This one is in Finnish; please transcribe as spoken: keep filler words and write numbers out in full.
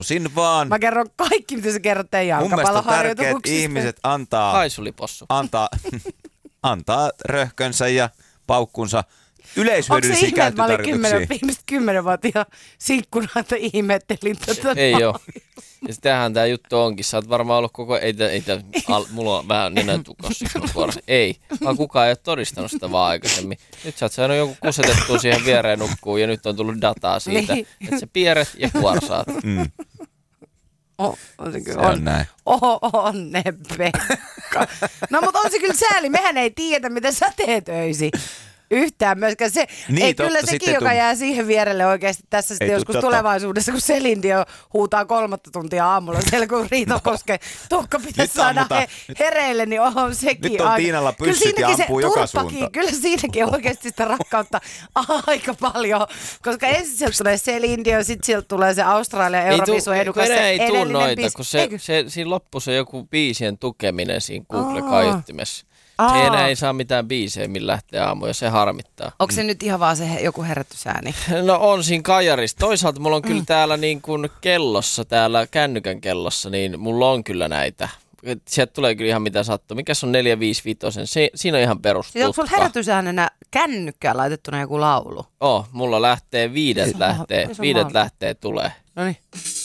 Sin vaan. Mä kerron kaikki, mitä sä kerrot teidän Mun mielestä on tärkeää, että jalkapalloharjoituksista. ihmiset antaa, Haisulipossu. antaa, antaa röhkönsä ja paukkunsa yleishyödyllisiin käyttötarkoituksiin. Onko se ihme, että mä olin viimeiset kymmenen vuotta ihan sinkkuna, että ihmettelin tätä. Ei oo. Ja sitähän tää juttu onkin. Sä oot varmaan ollut koko... Ei, ei, al, mulla on vähän nenätukossa. Ei, vaan kukaan ei ole todistanut sitä vaan aikaisemmin. Nyt sä oot saanut jonkun kusetettua siihen viereen nukkuun ja nyt on tullut dataa siitä, niin. Että sä piirret ja kuorsaat. Mm. Oh, on se kyllä. Se on on, näin. Oh, onne Pekka. No mutta on se kyllä sääli. Mehän ei tiedä, mitä sä teet öisin. Yhtään myöskään se, niin, ei totta, kyllä sekin, sitten joka tum... jää siihen vierelle oikeasti tässä sitten joskus tota. tulevaisuudessa, kun Celine Dion huutaa kolmatta tuntia aamulla siellä, kun Riito no. Koskee tukka pitäisi saada he, hereille, niin on sekin nyt on aika. Tiinalla pyssyt ja ampuu joka suuntaan. Kyllä siinäkin on oikeasti sitä rakkautta aika paljon, koska ensin sieltä tulee Celine Dion, sitten sieltä tulee se Australian Euroviisun edukas. Ei, ei tuu noita, biisi. kun se, se, siinä loppui se joku biisien tukeminen siinä Google-kaiuttimessa. Ei enää ei saa mitään biisejä, millä lähtee aamu, ja se harmittaa. Onko se nyt ihan vaan se joku herätysääni? No on siinä kajarissa. Toisaalta mulla on kyllä täällä niin kuin kellossa, täällä kännykän kellossa, niin mulla on kyllä näitä. Sieltä tulee kyllä ihan mitä sattuu. Mikäs on neljä viisi viisi? Se, siinä on ihan perustutka. Siis onko sulla herätysäänenä kännykkään laitettuna joku laulu? Oh, mulla lähtee viidet lähtee, viidet lähtee tulee. Noniin.